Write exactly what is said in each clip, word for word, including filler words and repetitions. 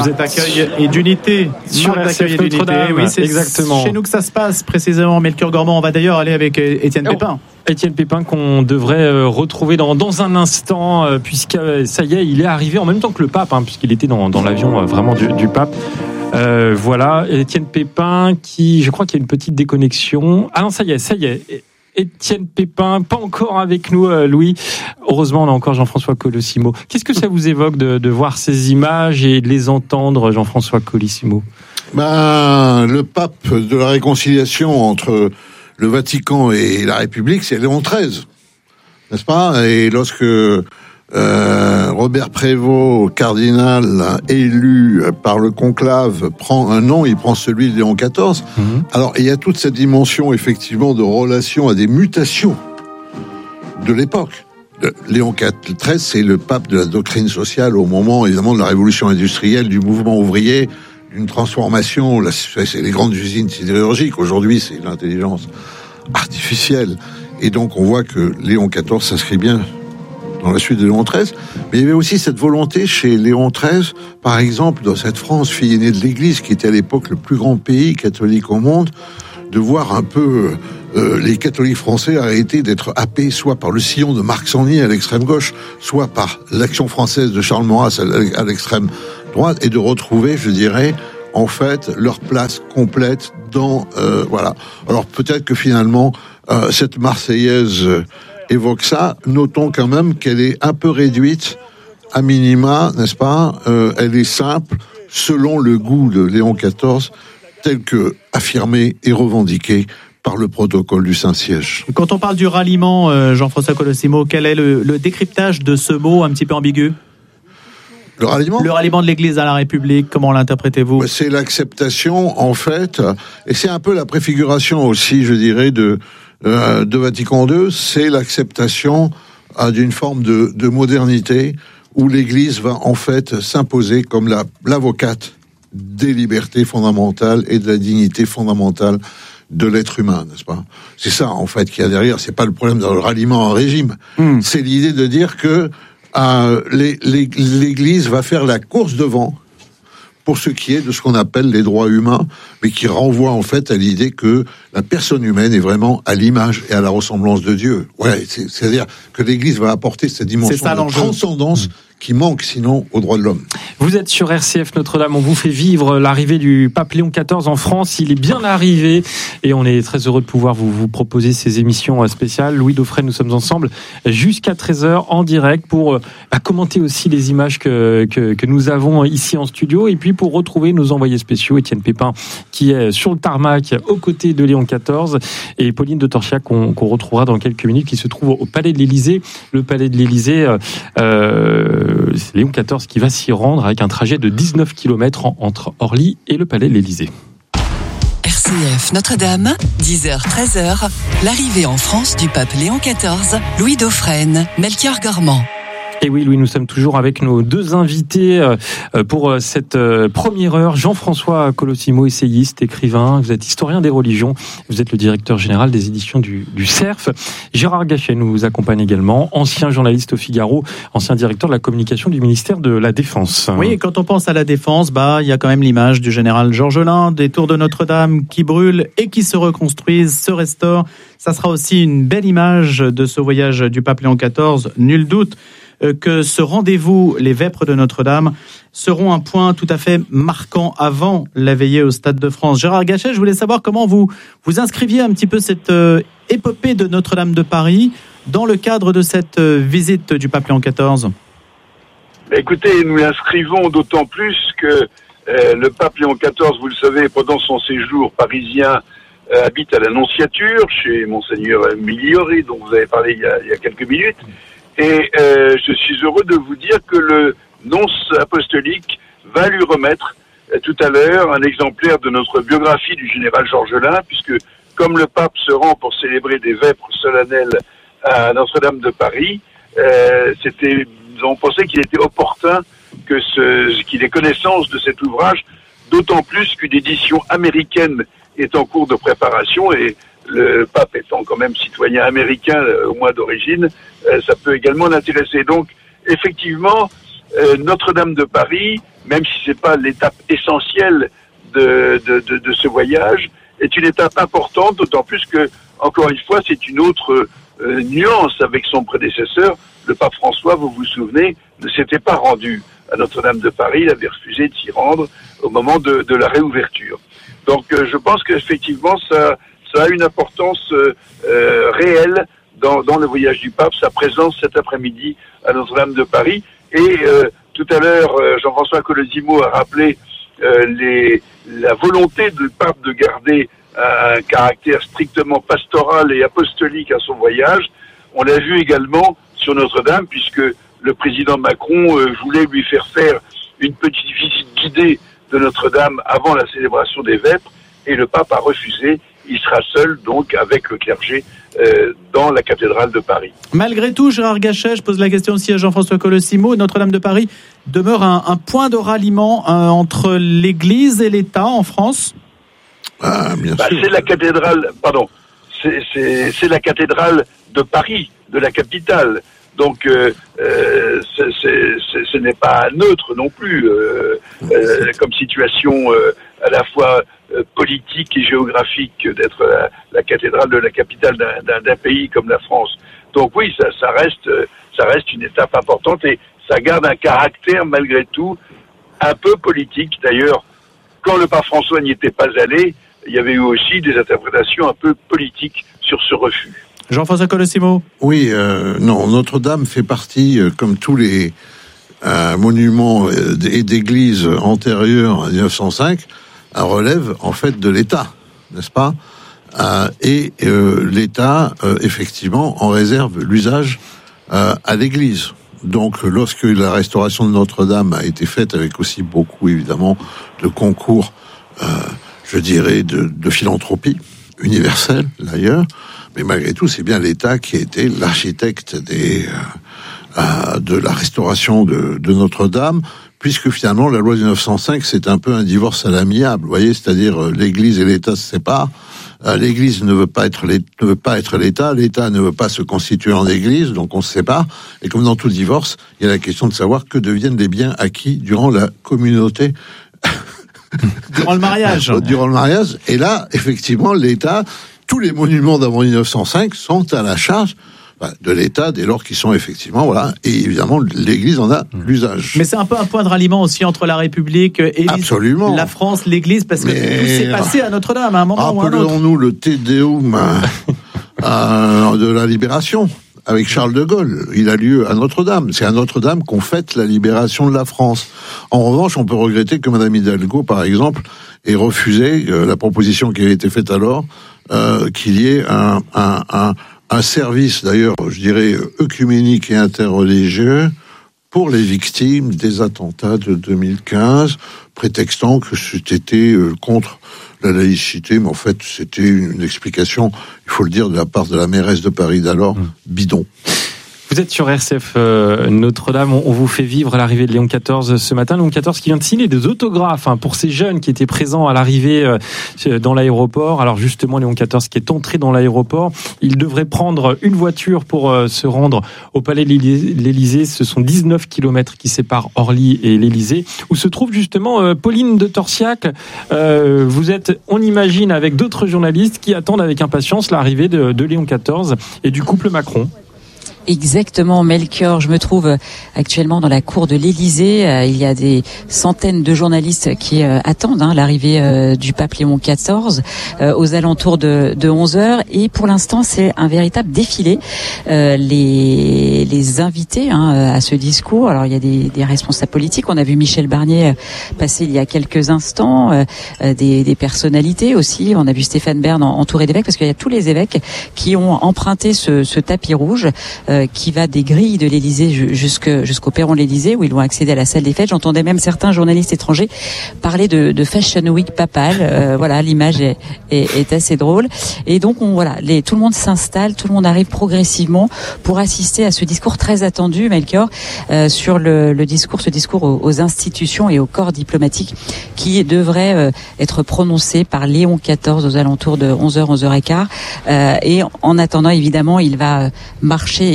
Marque d'accueil et d'unité. Sur R C F Notre-Dame, oui, c'est exactement chez nous que ça se passe précisément. Melchior Gormand, on va d'ailleurs aller avec Étienne Pépin. Étienne Pépin qu'on devrait retrouver dans, dans un instant, puisque ça y est, il est arrivé en même temps que le pape, hein, puisqu'il était dans, dans l'avion vraiment du, du pape. Euh, voilà, Étienne Pépin qui, je crois qu'il y a une petite déconnexion. Ah non, ça y est, ça y est. Étienne Pépin, pas encore avec nous, euh, Louis. Heureusement, on a encore Jean-François Colosimo. Qu'est-ce que ça vous évoque de, de voir ces images et de les entendre, Jean-François Colosimo ? Ben, le pape de la réconciliation entre le Vatican et la République, c'est Léon treize, n'est-ce pas ? Et lorsque euh, Robert Prévost, cardinal élu par le conclave, prend un nom, il prend celui de Léon quatorze. Mmh. Alors, il y a toute cette dimension, effectivement, de relation à des mutations de l'époque. Léon treize, c'est le pape de la doctrine sociale au moment, évidemment, de la révolution industrielle, du mouvement ouvrier, d'une transformation. Là, c'est les grandes usines sidérurgiques. Aujourd'hui, c'est l'intelligence artificielle. Et donc, on voit que Léon quatorze s'inscrit bien dans la suite de Léon treize, mais il y avait aussi cette volonté chez Léon treize, par exemple, dans cette France, fille aînée de l'Église, qui était à l'époque le plus grand pays catholique au monde, de voir un peu euh, les catholiques français arrêter d'être happés soit par le sillon de Marc Sangnier à l'extrême gauche, soit par l'Action française de Charles Maurras à l'extrême droite, et de retrouver, je dirais, en fait, leur place complète dans... Euh, voilà. Alors peut-être que finalement, euh, cette Marseillaise... Euh, évoque ça, notons quand même qu'elle est un peu réduite, à minima, n'est-ce pas ? euh, Elle est simple, selon le goût de Léon quatorze, tel que affirmé et revendiqué par le protocole du Saint-Siège. Quand on parle du ralliement, euh, Jean-François Colosimo, quel est le, le décryptage de ce mot un petit peu ambigu ? Le ralliement ? Le ralliement de l'Église à la République, comment l'interprétez-vous ? C'est l'acceptation, en fait, et c'est un peu la préfiguration aussi, je dirais, de... Euh, de Vatican deux, c'est l'acceptation euh, d'une forme de, de modernité où l'Église va en fait s'imposer comme la, l'avocate des libertés fondamentales et de la dignité fondamentale de l'être humain, n'est-ce pas ? C'est ça en fait qu'il y a derrière, c'est pas le problème dans le ralliement en régime, mmh. c'est l'idée de dire que euh, les, les, l'Église va faire la course devant pour ce qui est de ce qu'on appelle les droits humains, mais qui renvoie en fait à l'idée que la personne humaine est vraiment à l'image et à la ressemblance de Dieu. Ouais, c'est, c'est-à-dire que l'Église va apporter cette dimension ça, de l'enjeu. Transcendance qui manque sinon aux droits de l'homme. Vous êtes sur R C F Notre-Dame, on vous fait vivre l'arrivée du pape Léon quatorze en France. Il est bien arrivé et on est très heureux de pouvoir vous, vous proposer ces émissions spéciales. Louis Dauphren, nous sommes ensemble jusqu'à treize heures en direct pour à commenter aussi les images que, que, que nous avons ici en studio et puis pour retrouver nos envoyés spéciaux, Étienne Pépin qui est sur le tarmac aux côtés de Léon quatorze et Pauline de Torchiac qu'on, qu'on retrouvera dans quelques minutes qui se trouve au Palais de l'Élysée. Le Palais de l'Élysée... Euh, c'est Léon quatorze qui va s'y rendre avec un trajet de dix-neuf kilomètres entre Orly et le Palais de l'Élysée. R C F Notre-Dame, dix heures treize heures, l'arrivée en France du pape Léon quatorze, Louis Dauphren, Melchior Gormand. Et oui, Louis, nous sommes toujours avec nos deux invités pour cette première heure. Jean-François Colosimo, essayiste, écrivain, vous êtes historien des religions, vous êtes le directeur général des éditions du, du C E R F. Gérard Gachet nous accompagne également, ancien journaliste au Figaro, ancien directeur de la communication du ministère de la Défense. Oui, et quand on pense à la Défense, bah, il y a quand même l'image du général Georges Lain, des tours de Notre-Dame qui brûlent et qui se reconstruisent, se restaurent. Ça sera aussi une belle image de ce voyage du pape Léon quatorze, nul doute que ce rendez-vous, les Vêpres de Notre-Dame, seront un point tout à fait marquant avant la veillée au Stade de France. Gérard Gachet, je voulais savoir comment vous vous inscriviez un petit peu cette euh, épopée de Notre-Dame de Paris dans le cadre de cette euh, visite du pape Léon quatorze. Écoutez, nous l'inscrivons d'autant plus que euh, le pape Léon quatorze, vous le savez, pendant son séjour parisien, euh, habite à l'Annonciature, chez Monseigneur Migliori, dont vous avez parlé il y a, il y a quelques minutes. Et euh, je suis heureux de vous dire que le nonce apostolique va lui remettre euh, tout à l'heure un exemplaire de notre biographie du général Georges Lain, puisque comme le pape se rend pour célébrer des vêpres solennelles à Notre-Dame de Paris, euh, c'était, nous avons pensé qu'il était opportun que ce, qu'il ait connaissance de cet ouvrage, d'autant plus qu'une édition américaine est en cours de préparation et le pape étant quand même citoyen américain, euh, au moins d'origine, euh, ça peut également l'intéresser. Donc, effectivement, euh, Notre-Dame de Paris, même si c'est pas l'étape essentielle de, de, de, de ce voyage, est une étape importante, d'autant plus que, encore une fois, c'est une autre euh, nuance avec son prédécesseur. Le pape François, vous vous souvenez, ne s'était pas rendu à Notre-Dame de Paris, il avait refusé de s'y rendre au moment de, de la réouverture. Donc euh, je pense qu'effectivement, ça, ça a une importance euh, euh, réelle dans, dans le voyage du pape, sa présence cet après-midi à Notre-Dame de Paris. Et euh, tout à l'heure, euh, Jean-François Colosimo a rappelé euh, les, la volonté du pape de garder un caractère strictement pastoral et apostolique à son voyage. On l'a vu également sur Notre-Dame, puisque le président Macron euh, voulait lui faire faire une petite visite guidée de Notre-Dame avant la célébration des Vêpres, et le pape a refusé. Il sera seul, donc, avec le clergé euh, dans la cathédrale de Paris. Malgré tout, Gérard Gachet, je pose la question aussi à Jean-François Colosimo, Notre-Dame de Paris demeure un, un point de ralliement euh, entre l'Église et l'État en France? Ah, bien bah, sûr. C'est la cathédrale, pardon, c'est, c'est, c'est la cathédrale de Paris, de la capitale. Donc, euh, euh, c'est, c'est, c'est, ce n'est pas neutre non plus euh, euh, comme situation euh, à la fois euh, politique et géographique d'être la, la cathédrale de la capitale d'un, d'un, d'un pays comme la France. Donc oui, ça, ça reste, ça reste une étape importante et ça garde un caractère malgré tout un peu politique. D'ailleurs, quand le pape François n'y était pas allé, il y avait eu aussi des interprétations un peu politiques sur ce refus. Jean-François Colosimo. Oui, euh, non, Notre-Dame fait partie, euh, comme tous les euh, monuments euh, et d'églises antérieures à dix-neuf cent cinq, un relève en fait de l'État, n'est-ce pas ? euh, Et euh, l'État, euh, effectivement, en réserve l'usage euh, à l'Église. Donc, lorsque la restauration de Notre-Dame a été faite, avec aussi beaucoup, évidemment, de concours, euh, je dirais, de, de philanthropie universelle, d'ailleurs, mais malgré tout, c'est bien l'État qui a été l'architecte des, euh, euh, de la restauration de, de Notre-Dame, puisque finalement, la loi de dix-neuf cent cinq, c'est un peu un divorce à l'amiable, vous voyez, c'est-à-dire euh, l'Église et l'État se séparent. Euh, L'Église ne veut pas être l'État, ne veut pas être l'État, l'État ne veut pas se constituer en Église, donc on se sépare. Et comme dans tout divorce, il y a la question de savoir que deviennent les biens acquis durant la communauté. Durant le mariage. Durant le mariage. Et là, effectivement, l'État, tous les monuments d'avant dix-neuf cent cinq sont à la charge de l'État dès lors qu'ils sont effectivement, voilà, et évidemment l'Église en a l'usage. Mais c'est un peu un point de ralliement aussi entre la République et Absolument. la France, l'Église, parce que Mais... tout s'est passé à Notre-Dame à un moment ou à un autre. Rappelons-nous le Te Deum euh, de la Libération avec Charles de Gaulle. Il a lieu à Notre-Dame. C'est à Notre-Dame qu'on fête la libération de la France. En revanche, on peut regretter que Madame Hidalgo, par exemple, ait refusé euh, la proposition qui avait été faite alors, euh, qu'il y ait un, un, un un service, d'ailleurs, je dirais, œcuménique et interreligieux pour les victimes des attentats de deux mille quinze, prétextant que c'était contre la laïcité, mais en fait, c'était une explication, il faut le dire, de la part de la mairesse de Paris d'alors, mmh. bidon. Vous êtes sur R C F euh, Notre-Dame, on, on vous fait vivre l'arrivée de Léon quatorze ce matin. Léon quatorze qui vient de signer des autographes hein, pour ces jeunes qui étaient présents à l'arrivée euh, dans l'aéroport. Alors justement, Léon quatorze qui est entré dans l'aéroport, il devrait prendre une voiture pour euh, se rendre au Palais de l'Élysée. Ce sont dix-neuf kilomètres qui séparent Orly et l'Élysée, où se trouve justement euh, Pauline de Torsiac. Euh, vous êtes, on imagine, avec d'autres journalistes qui attendent avec impatience l'arrivée de, de Léon quatorze et du couple Macron. Exactement, Melchior. Je me trouve actuellement dans la cour de l'Élysée. Il y a des centaines de journalistes qui attendent hein, l'arrivée euh, du pape Léon quatorze euh, aux alentours de, de onze heures. Et pour l'instant, c'est un véritable défilé. Euh, les, les invités hein, à ce discours, alors il y a des, des responsables politiques. On a vu Michel Barnier passer il y a quelques instants, euh, des, des personnalités aussi. On a vu Stéphane Bern entouré d'évêques, parce qu'il y a tous les évêques qui ont emprunté ce, ce tapis rouge. Euh, qui va des grilles de l'Élysée jusque, jusqu'au perron de l'Élysée, où ils vont accéder à la salle des fêtes. J'entendais même certains journalistes étrangers parler de, de Fashion Week papale. Euh, voilà, l'image est, est, est assez drôle. Et donc, on, voilà, les, tout le monde s'installe, tout le monde arrive progressivement pour assister à ce discours très attendu, Melchior, euh, sur le, le discours, ce discours aux, aux institutions et au corps diplomatique qui devrait euh, être prononcé par Léon quatorze aux alentours de onze heures, onze heures quinze. Euh, et en attendant, évidemment, il va marcher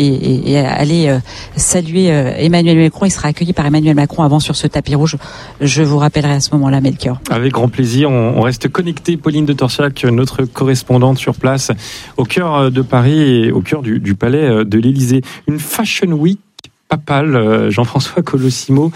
et, et aller euh, saluer euh, Emmanuel Macron. Il sera accueilli par Emmanuel Macron avant sur ce tapis rouge. Je vous rappellerai à ce moment-là, Melchior. Avec grand plaisir. On, on reste connecté. Pauline de Torsiac, notre correspondante sur place, au cœur de Paris et au cœur du, du palais de l'Élysée. Une Fashion Week papale, Jean-François Colosimo.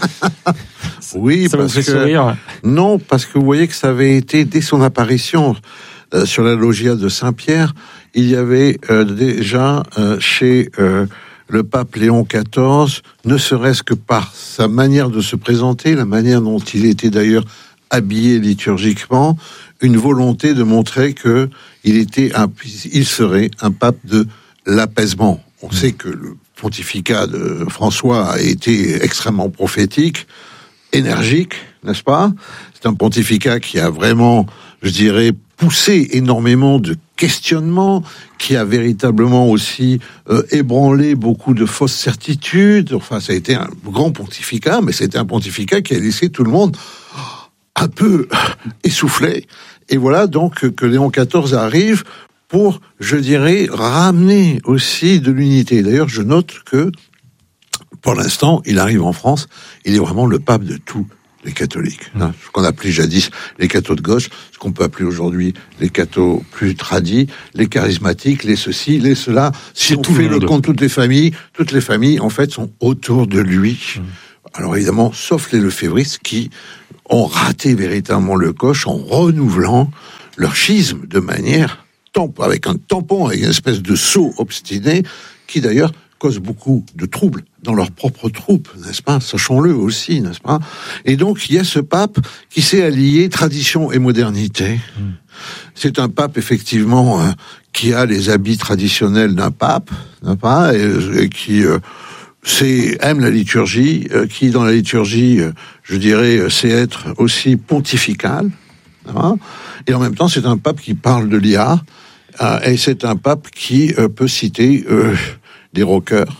Oui, ça parce vous fait que sourire. Non, parce que vous voyez que ça avait été dès son apparition euh, sur la loggia de Saint-Pierre, il y avait euh, déjà euh, chez euh, le pape Léon quatorze, ne serait-ce que par sa manière de se présenter, la manière dont il était d'ailleurs habillé liturgiquement, une volonté de montrer que il était un, il serait un pape de l'apaisement. On sait que le pontificat de François a été extrêmement prophétique, énergique, n'est-ce pas ? C'est un pontificat qui a vraiment, je dirais, poussé énormément de questionnements, qui a véritablement aussi euh, ébranlé beaucoup de fausses certitudes. Enfin, ça a été un grand pontificat, mais c'était un pontificat qui a laissé tout le monde un peu essoufflé. Et voilà donc que Léon quatorze arrive pour, je dirais, ramener aussi de l'unité. D'ailleurs, je note que, pour l'instant, il arrive en France, il est vraiment le pape de tous les catholiques. Hein, ce qu'on appelait jadis les cathos de gauche, ce qu'on peut appeler aujourd'hui les cathos plus tradis, les charismatiques, les ceci, les cela. Si C'est on tout fait le le monde. compte, toutes les familles, toutes les familles, en fait, sont autour de lui. Mmh. Alors évidemment, sauf les lefévristes qui ont raté véritablement le coche en renouvelant leur schisme de manière, avec un tampon, avec une espèce de sceau obstiné, qui d'ailleurs cause beaucoup de troubles dans leurs propres troupes, n'est-ce pas ? Sachons-le aussi, n'est-ce pas ? Et donc, il y a ce pape qui s'est allié tradition et modernité. Mmh. C'est un pape, effectivement, euh, qui a les habits traditionnels d'un pape, n'est-ce pas ? Et, et qui euh, sait, aime la liturgie, euh, qui, dans la liturgie, euh, je dirais, euh, sait être aussi pontifical. Hein ? Et en même temps, c'est un pape qui parle de l'I A, euh, et c'est un pape qui euh, peut citer euh, des rockers.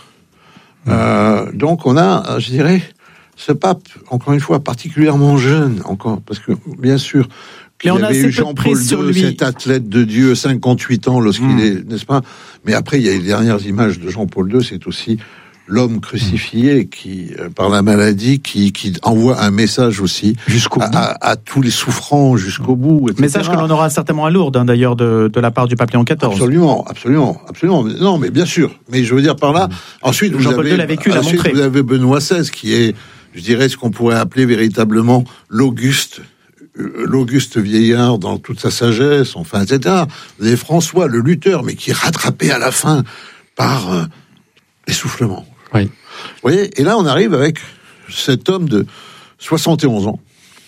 Euh, donc on a, je dirais, ce pape, encore une fois, particulièrement jeune, encore, parce que, bien sûr, qu'il y avait eu Jean-Paul deux, cet athlète de Dieu, cinquante-huit ans lorsqu'il mmh. est, n'est-ce pas ? Mais après, il y a les dernières images de Jean-Paul deux, c'est aussi l'homme crucifié qui, euh, par la maladie, qui, qui envoie un message aussi jusqu'au à, bout. À, à tous les souffrants jusqu'au bout, et cetera. Message que l'on aura certainement à Lourdes, hein, d'ailleurs, de, de la part du pape Léon quatorze. Absolument, absolument, absolument. Non, mais bien sûr. Mais je veux dire par là, ensuite, vous Jean-Paul avez, deux l'a vécu, l'a ensuite, montré. Vous avez Benoît seize qui est, je dirais, ce qu'on pourrait appeler véritablement l'Auguste, l'Auguste vieillard dans toute sa sagesse, enfin, et cetera. Vous avez François, le lutteur, mais qui est rattrapé à la fin par euh, essoufflement. Oui. Vous voyez, et là on arrive avec cet homme de soixante et onze ans,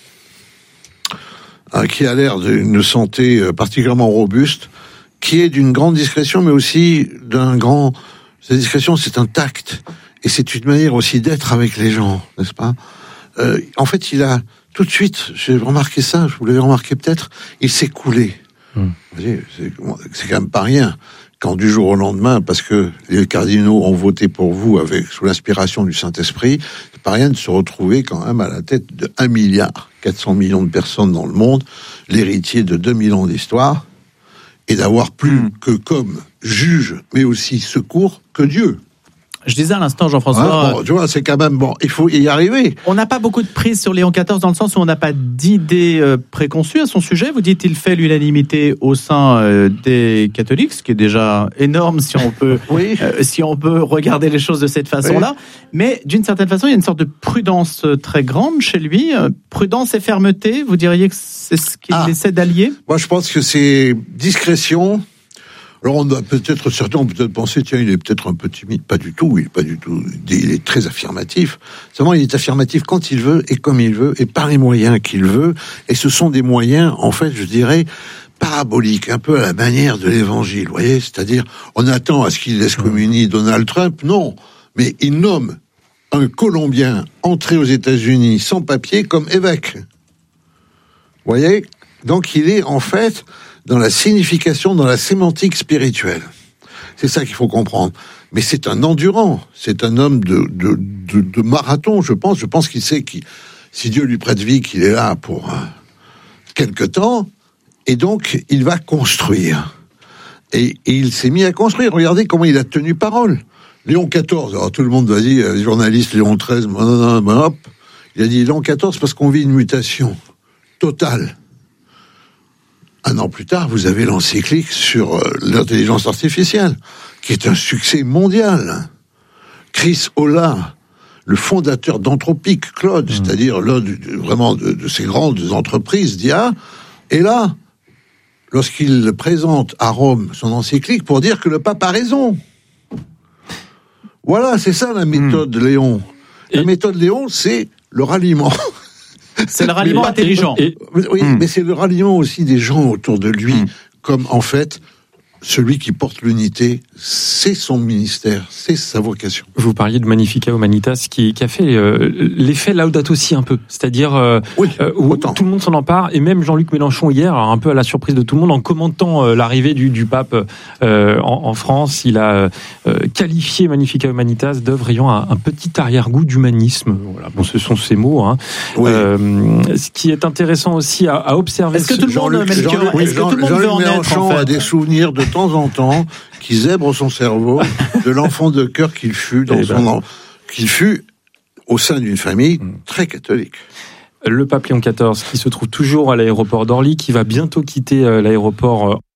hein, qui a l'air d'une santé particulièrement robuste, qui est d'une grande discrétion, mais aussi d'un grand... Cette discrétion, c'est un tact, et c'est une manière aussi d'être avec les gens, n'est-ce pas ? euh, En fait, il a tout de suite, j'ai remarqué ça, vous l'avez remarqué peut-être, il s'est coulé. Mmh. Vous voyez, c'est, c'est quand même pas rien. Quand du jour au lendemain, parce que les cardinaux ont voté pour vous avec sous l'inspiration du Saint-Esprit, c'est pas rien de se retrouver quand même à la tête de un milliard quatre cents millions de personnes dans le monde, l'héritier de deux mille ans d'histoire, et d'avoir plus mmh. que comme juge, mais aussi secours, que Dieu. Je disais à l'instant, Jean-François... Hein, bon, tu vois, c'est quand même bon, il faut y arriver. On n'a pas beaucoup de prise sur Léon quatorze dans le sens où on n'a pas d'idées euh, préconçues à son sujet. Vous dites qu'il fait l'unanimité au sein euh, des catholiques, ce qui est déjà énorme si on peut, oui. euh, si on peut regarder les choses de cette façon-là. Oui. Mais d'une certaine façon, il y a une sorte de prudence très grande chez lui. Euh, prudence et fermeté, vous diriez que c'est ce qu'il ah. essaie d'allier ? Moi, je pense que c'est discrétion... Alors, on a peut-être, certains ont peut-être pensé, tiens, il est peut-être un peu timide. Pas du tout, il est pas du tout, il est très affirmatif. Seulement, il est affirmatif quand il veut, et comme il veut, et par les moyens qu'il veut. Et ce sont des moyens, en fait, je dirais, paraboliques, un peu à la manière de l'évangile, vous voyez? C'est-à-dire, on attend à ce qu'il excommunie Donald Trump, non. Mais il nomme un Colombien entré aux États-Unis sans papier comme évêque. Vous voyez? Donc, il est, en fait, dans la signification, dans la sémantique spirituelle. C'est ça qu'il faut comprendre. Mais c'est un endurant, c'est un homme de, de, de, de marathon, je pense. Je pense qu'il sait que si Dieu lui prête vie, qu'il est là pour euh, quelque temps, et donc il va construire. Et, et il s'est mis à construire. Regardez comment il a tenu parole. Léon quatorze, alors tout le monde va dire, les journalistes, Léon treize, non, non, non, hop. Il a dit Léon quatorze parce qu'on vit une mutation totale. Un an plus tard, vous avez l'encyclique sur euh, l'intelligence artificielle, qui est un succès mondial. Chris Olah, le fondateur d'Anthropic, Claude, mmh. c'est-à-dire l'un de, de, vraiment de, de ces grandes entreprises d'I A, est là, lorsqu'il présente à Rome son encyclique pour dire que le pape a raison. Voilà, c'est ça la méthode mmh. Léon. La et... méthode Léon, c'est le ralliement. C'est le ralliement mais, intelligent. Et, oui, mmh. mais c'est le ralliement aussi des gens autour de lui, mmh. comme en fait, celui qui porte l'unité, c'est son ministère, c'est sa vocation. Vous parliez de Magnificat Humanitas qui, qui a fait euh, l'effet Laudato Si un peu, c'est-à-dire euh, oui, euh, où autant. Tout le monde s'en empare, et même Jean-Luc Mélenchon hier, un peu à la surprise de tout le monde, en commentant euh, l'arrivée du, du pape euh, en, en France, il a euh, qualifié Magnificat Humanitas d'œuvre ayant un, un petit arrière-goût d'humanisme. Voilà, bon, ce sont ces mots. Hein. Oui. Euh, ce qui est intéressant aussi à, à observer. Est-ce que tout le monde, Jean-Luc, Jean-Luc, Jean-Luc, est-ce que tout le monde veut en être, en fait a des souvenirs de temps en temps qui zèbre son cerveau de l'enfant de cœur qu'il fut dans son ben. qu'il fut au sein d'une famille très catholique. Le pape Léon quatorze qui se trouve toujours à l'aéroport d'Orly, qui va bientôt quitter l'aéroport